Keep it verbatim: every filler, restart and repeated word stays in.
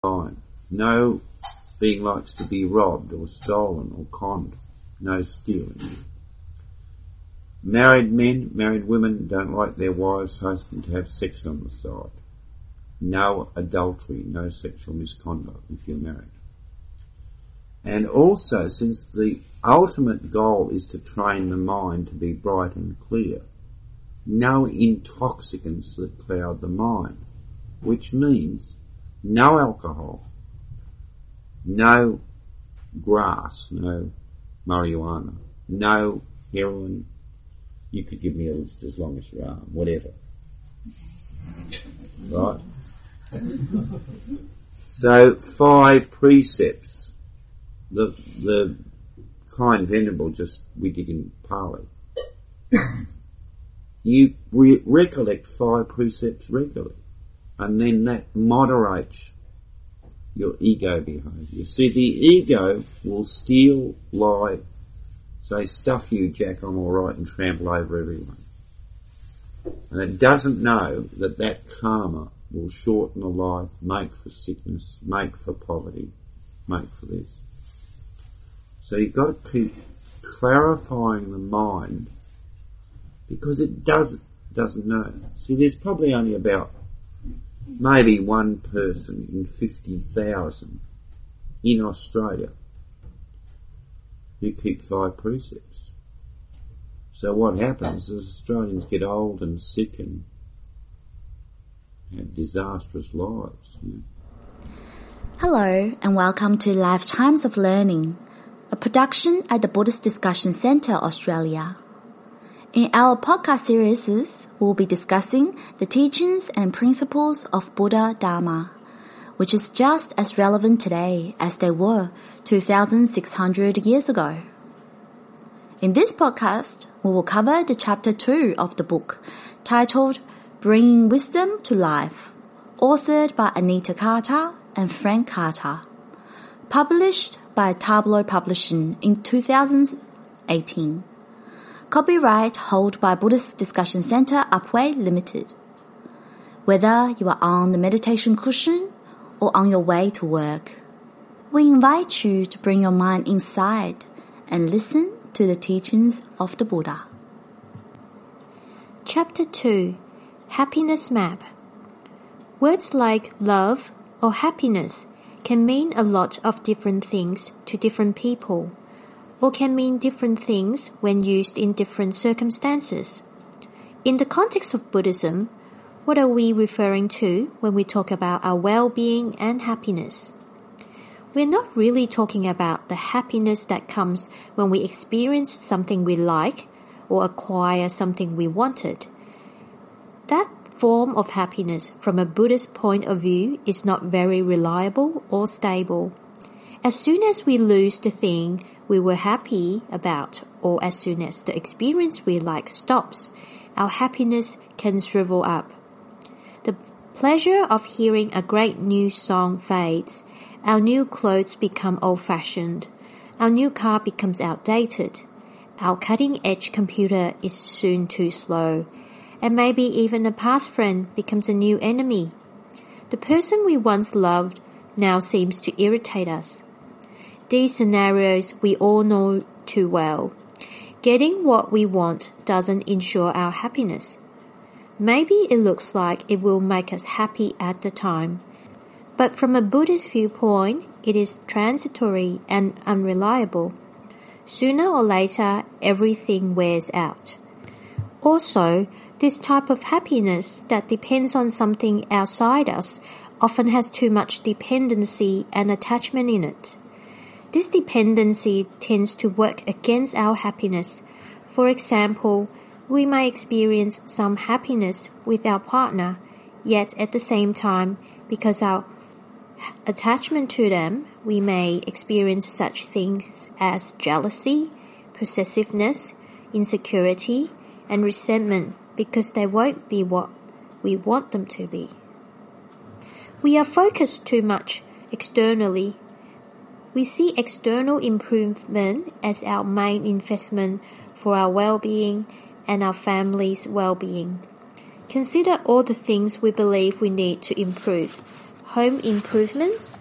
line. No being likes to be robbed or stolen or conned. No stealing. Married men, married women don't like their wives' husband to have sex on the side. No adultery, no sexual misconduct if you're married. And also, since the ultimate goal is to train the mind to be bright and clear, no intoxicants that cloud the mind, which means no alcohol, no grass, no marijuana, no heroin. You could give me a list as long as your arm, whatever. Right? So, five precepts. The the kind venerable just we did in Pali. You re- recollect five precepts regularly, and then that moderates your ego behaviour. See, the ego will steal, lie, say, stuff you, Jack, I'm all right, and trample over everyone. And it doesn't know that that karma will shorten a life, make for sickness, make for poverty, make for this. So you've got to keep clarifying the mind, because it doesn't, doesn't know. See, there's probably only about maybe one person in fifty thousand in Australia who keep five precepts. So what happens is Australians get old and sick and have disastrous lives. You know? Hello and welcome to Lifetimes of Learning, a production at the Buddhist Discussion Centre, Australia. In our podcast series, we'll be discussing the teachings and principles of Buddha Dharma, which is just as relevant today as they were two thousand six hundred years ago. In this podcast, we will cover the chapter two of the book, titled Bringing Wisdom to Life, authored by Anita Carter and Frank Carter, published by Tableau Publishing in two thousand eighteen. Copyright held by Buddhist Discussion Centre Upwey Limited. Whether you are on the meditation cushion or on your way to work, we invite you to bring your mind inside and listen to the teachings of the Buddha. Chapter two. Happiness Map. Words like love or happiness can mean a lot of different things to different people, or can mean different things when used in different circumstances. In the context of Buddhism, what are we referring to when we talk about our well-being and happiness? We're not really talking about the happiness that comes when we experience something we like or acquire something we wanted. That form of happiness from a Buddhist point of view is not very reliable or stable. As soon as we lose the thing we were happy about, or as soon as the experience we like stops, our happiness can shrivel up. The pleasure of hearing a great new song fades. Our new clothes become old-fashioned. Our new car becomes outdated. Our cutting-edge computer is soon too slow. And maybe even a past friend becomes a new enemy. The person we once loved now seems to irritate us. These scenarios we all know too well. Getting what we want doesn't ensure our happiness. Maybe it looks like it will make us happy at the time, but from a Buddhist viewpoint, it is transitory and unreliable. Sooner or later, everything wears out. Also, this type of happiness that depends on something outside us often has too much dependency and attachment in it. This dependency tends to work against our happiness. For example, we may experience some happiness with our partner, yet at the same time, because our attachment to them, we may experience such things as jealousy, possessiveness, insecurity, and resentment because they won't be what we want them to be. We are focused too much externally. We see external improvement as our main investment for our well-being and our family's well-being. Consider all the things we believe we need to improve: home improvements